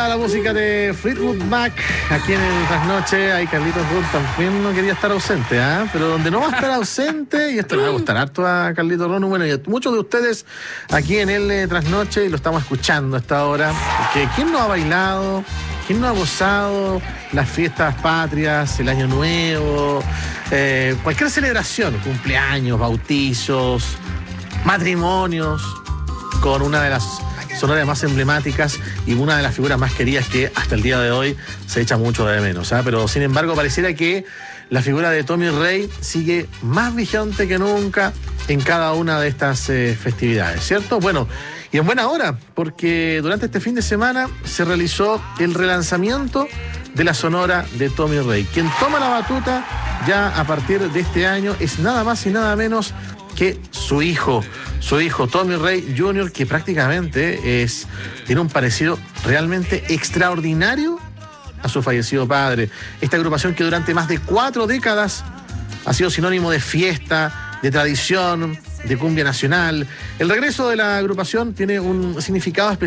la música de Fleetwood Mac aquí en el Trasnoche. Ahí Carlitos Rudd también no quería estar ausente, pero donde no va a estar ausente, y esto le va a gustar harto a Carlitos Rudd, bueno, y a muchos de ustedes aquí en el Trasnoche, y lo estamos escuchando a esta hora, porque ¿quién no ha bailado? ¿Quién no ha gozado las fiestas patrias, el Año Nuevo, cualquier celebración, cumpleaños, bautizos, matrimonios, con una de las sonoras más emblemáticas y una de las figuras más queridas que hasta el día de hoy se echa mucho de menos, pero sin embargo pareciera que la figura de Tommy Rey sigue más vigente que nunca en cada una de estas festividades, ¿cierto? Bueno, y en buena hora, porque durante este fin de semana se realizó el relanzamiento de la sonora de Tommy Rey. Quien toma la batuta ya a partir de este año es nada más y nada menos que su hijo Tommy Rey Jr., que prácticamente tiene un parecido realmente extraordinario a su fallecido padre. Esta agrupación que durante más de 4 décadas ha sido sinónimo de fiesta, de tradición, de cumbia nacional. El regreso de la agrupación tiene un significado especial